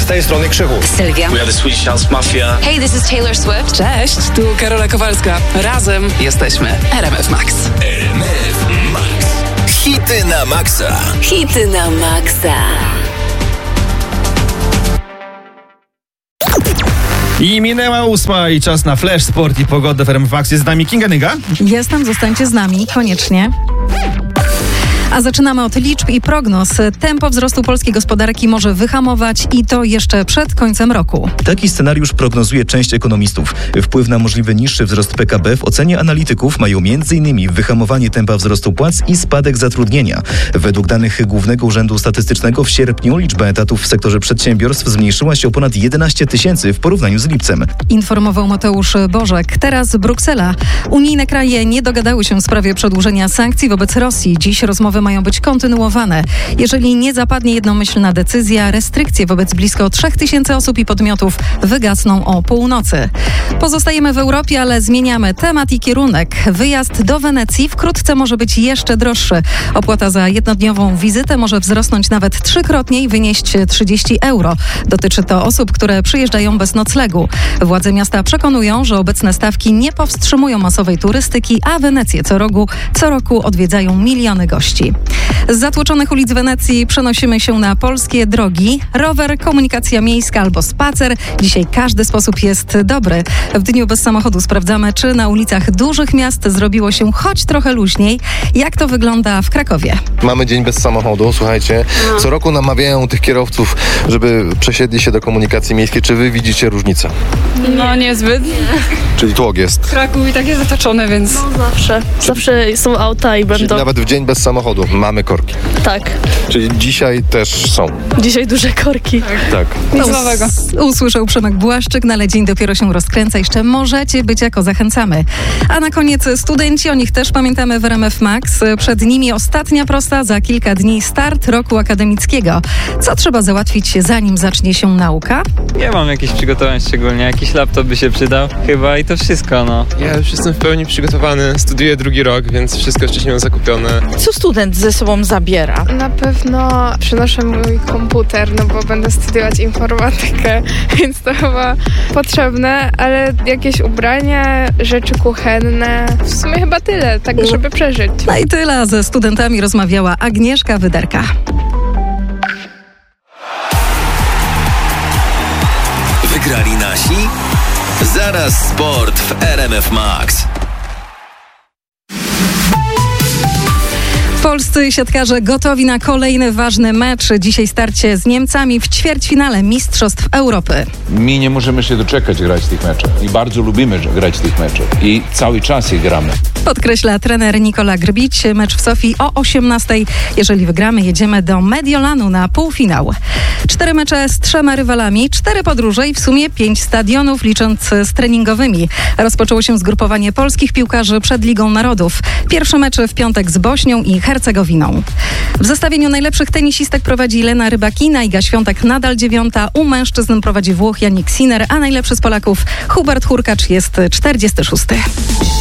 Z tej strony Krzychu. Sylwia. We are the Swedish House Mafia. Hey, this is Taylor Swift. Cześć, tu Karola Kowalska. Razem jesteśmy RMF Max. RMF Max. Hity na maksa. Hity na maksa. I minęła 8 i czas na Flash, Sport i pogodę w RMF Max. Jest z nami Kinga Nyga. Jestem, zostańcie z nami, koniecznie. A zaczynamy od liczb i prognoz. Tempo wzrostu polskiej gospodarki może wyhamować i to jeszcze przed końcem roku. Taki scenariusz prognozuje część ekonomistów. Wpływ na możliwy niższy wzrost PKB w ocenie analityków mają m.in. wyhamowanie tempa wzrostu płac i spadek zatrudnienia. Według danych Głównego Urzędu Statystycznego w sierpniu liczba etatów w sektorze przedsiębiorstw zmniejszyła się o ponad 11 000 w porównaniu z lipcem. Informował Mateusz Bożek. Teraz Bruksela. Unijne kraje nie dogadały się w sprawie przedłużenia sankcji wobec Rosji. Dziś rozmowy mają być kontynuowane. Jeżeli nie zapadnie jednomyślna decyzja, restrykcje wobec blisko 3000 osób i podmiotów wygasną o północy. Pozostajemy w Europie, ale zmieniamy temat i kierunek. Wyjazd do Wenecji wkrótce może być jeszcze droższy. Opłata za jednodniową wizytę może wzrosnąć nawet 3-krotnie i wynieść 30 euro. Dotyczy to osób, które przyjeżdżają bez noclegu. Władze miasta przekonują, że obecne stawki nie powstrzymują masowej turystyki, a Wenecję co roku odwiedzają miliony gości. Z zatłoczonych ulic Wenecji przenosimy się na polskie drogi. Rower, komunikacja miejska albo spacer. Dzisiaj każdy sposób jest dobry. W dniu bez samochodu sprawdzamy, czy na ulicach dużych miast zrobiło się choć trochę luźniej. Jak to wygląda w Krakowie? Mamy dzień bez samochodu, słuchajcie. Co roku namawiają tych kierowców, żeby przesiedli się do komunikacji miejskiej. Czy wy widzicie różnicę? No niezbyt. Czyli tłok jest. Kraków i tak jest zatoczony, więc... Zawsze są auta i Czyli będą... nawet w dzień bez samochodu mamy korki. Tak. Czyli dzisiaj też są. Dzisiaj duże korki. Tak. Nic nowego. Usłyszał Przemek Błaszczyk, no ale dzień dopiero się rozkręca. Jeszcze możecie być jako zachęcamy. A na koniec studenci, o nich też pamiętamy w RMF Max. Przed nimi ostatnia prosta, za kilka dni start roku akademickiego. Co trzeba załatwić, zanim zacznie się nauka? Nie mam jakichś przygotowań szczególnie, jakiś laptop by się przydał chyba i to wszystko, no. Ja już jestem w pełni przygotowany, studiuję drugi rok, więc wszystko wcześniej mam zakupione. Co student ze sobą zabiera? Na pewno przynoszę mój komputer, no bo będę studiować informatykę, więc to chyba potrzebne, ale jakieś ubrania, rzeczy kuchenne, w sumie chyba tyle, tak żeby przeżyć. No i tyle, ze studentami rozmawiała Agnieszka Wyderka. Wygrali nasi? Zaraz sport w RMF Max. Polscy siatkarze gotowi na kolejny ważny mecz. Dzisiaj starcie z Niemcami w ćwierćfinale Mistrzostw Europy. My nie możemy się doczekać grać w tych meczach i bardzo lubimy grać w tych meczach i cały czas ich gramy. Podkreśla trener Nikola Grbić. Mecz w Sofii o 18:00. Jeżeli wygramy, jedziemy do Mediolanu na półfinał. 4 mecze z 3 rywalami, 4 podróże i w sumie 5 stadionów, licząc z treningowymi. Rozpoczęło się zgrupowanie polskich piłkarzy przed Ligą Narodów. Pierwszy mecz w piątek z Bośnią i Hercegowiną. W zestawieniu najlepszych tenisistek prowadzi Lena Rybakina, Iga Świątek nadal 9. U mężczyzn prowadzi Włoch Jannik Sinner, a najlepszy z Polaków Hubert Hurkacz jest 46.